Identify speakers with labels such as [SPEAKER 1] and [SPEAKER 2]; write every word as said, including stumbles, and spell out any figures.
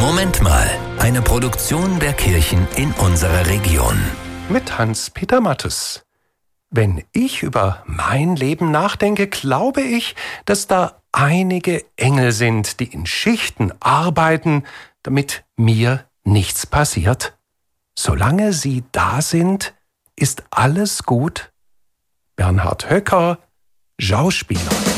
[SPEAKER 1] Moment mal, eine Produktion der Kirchen in unserer Region.
[SPEAKER 2] Mit Hans-Peter Mattes. Wenn ich über mein Leben nachdenke, glaube ich, dass da einige Engel sind, die in Schichten arbeiten, damit mir nichts passiert. Solange sie da sind, ist alles gut. Bernhard Höcker, Schauspieler.